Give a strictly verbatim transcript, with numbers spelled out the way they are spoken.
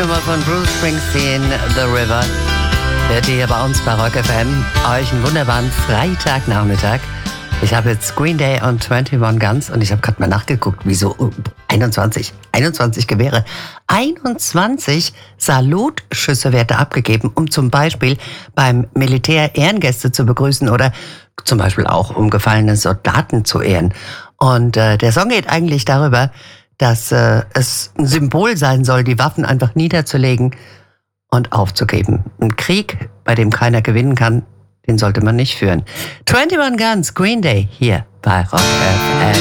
Nummer von Bruce Springsteen, The River. Hört ihr hier bei uns bei Rock F M. Euch einen wunderbaren Freitagnachmittag. Ich habe jetzt Green Day und einundzwanzig Guns und ich habe gerade mal nachgeguckt, wieso einundzwanzig, einundzwanzig Gewehre, einundzwanzig Salutschüsse werden abgegeben, um zum Beispiel beim Militär Ehrengäste zu begrüßen oder zum Beispiel auch um gefallene Soldaten zu ehren. Und äh, der Song geht eigentlich darüber, dass äh, es ein Symbol sein soll, die Waffen einfach niederzulegen und aufzugeben. Ein Krieg, bei dem keiner gewinnen kann, den sollte man nicht führen. einundzwanzig Guns, Green Day, hier bei Rock F M.